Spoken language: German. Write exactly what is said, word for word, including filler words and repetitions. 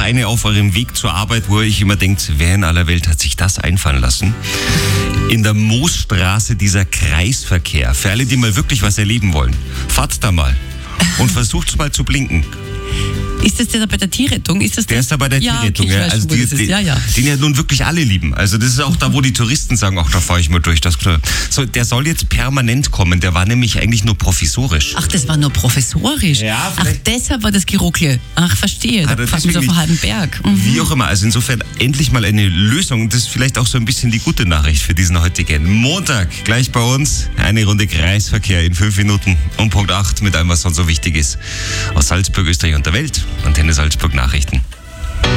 Steine auf eurem Weg zur Arbeit, wo ihr euch immer denkt, wer in aller Welt hat sich das einfallen lassen? In der Moosstraße dieser Kreisverkehr. Für alle, die mal wirklich was erleben wollen, fahrt da mal und versucht mal zu blinken. Ist das der da bei der Tierrettung? Ist das der, der ist da bei der ja, Tierrettung. Okay, ja. Also die, die, ja, ja. Den ja nun wirklich alle lieben. Also das ist auch da, wo die Touristen sagen, ach, da fahre ich mal durch. Das, so, der soll jetzt permanent kommen. Der war nämlich eigentlich nur provisorisch. Ach, das war nur provisorisch? Ja, ach, deshalb war das Geruckle. Ach, verstehe. Da fahren wir so auf einen halben Berg. Mhm. Wie auch immer. Also insofern endlich mal eine Lösung. Das ist vielleicht auch so ein bisschen die gute Nachricht für diesen heutigen Montag. Gleich bei uns eine Runde Kreisverkehr in fünf Minuten um Punkt acht mit allem, was sonst so wichtig ist. Aus Salzburg, Österreich und der Welt. Antenne Salzburg Nachrichten.